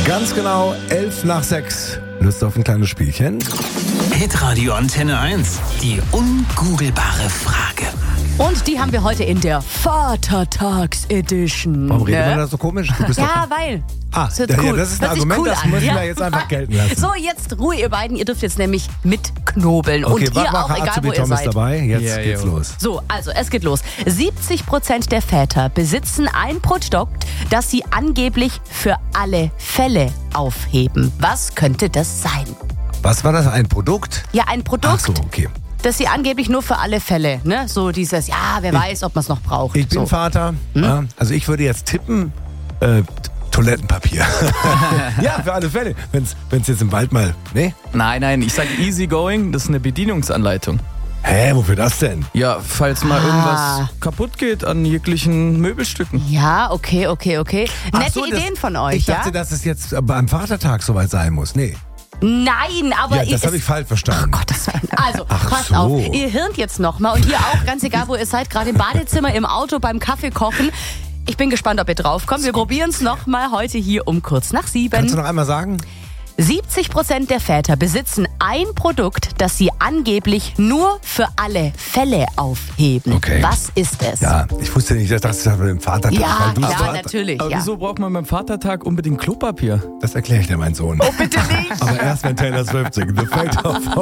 Ganz genau 11:06. Lust auf ein kleines Spielchen? Hitradio Antenne 1. Die ungoogelbare Frage. Und die haben wir heute in der Vatertags-Edition. Warum redet man da so komisch? Du bist Ja, weil. das wird ist cool. das ist ein Hört sich Argument, cool das an, müssen ja? wir jetzt einfach gelten lassen. So, jetzt Ruhe, ihr beiden. Ihr dürft jetzt nämlich mitknobeln. Okay, Und ihr auch, egal wo ihr Tom ist seid. dabei. Jetzt Ja, geht's jo. los. So, also es geht los. 70% der Väter besitzen ein Produkt, das sie angeblich für alle Fälle aufheben. Was könnte das sein? Was war das? Ein Produkt? Ja, ein Produkt, Ach so, okay. das sie angeblich nur für alle Fälle, ne? So dieses, ja, wer weiß, ob man es noch braucht. Ich bin so. Vater. Ja, also ich würde jetzt tippen, Toilettenpapier. Ja, für alle Fälle. Wenn's jetzt im Wald mal... Nee? Nein, ich sag easy going, das ist eine Bedienungsanleitung. Hä, wofür das denn? Ja, falls mal irgendwas kaputt geht an jeglichen Möbelstücken. Ja, okay. Ach Nette so, Ideen von euch, Ich dachte, ja? dass es jetzt beim Vatertag soweit sein muss. Nee. Nein, aber Ja, das habe ich falsch verstanden. Also, Ach passt so. auf, ihr hirnt jetzt nochmal und ihr auch, ganz egal wo ihr seid, gerade im Badezimmer, im Auto, beim Kaffee kochen. Ich bin gespannt, ob ihr draufkommt. Wir probieren es nochmal heute hier um kurz nach 7. Kannst du noch einmal sagen? 70% der Väter besitzen ein Produkt, das sie angeblich nur für alle Fälle aufheben. Okay. Was ist es? Ja, ich wusste nicht, dass das mit dem Vatertag Ja, weil du klar, Vater- natürlich. Aber Ja. wieso braucht man beim Vatertag unbedingt Klopapier? Das erkläre ich dir, mein Sohn. Oh, bitte nicht. Aber erst, wenn Taylor Swift singt. The Fate of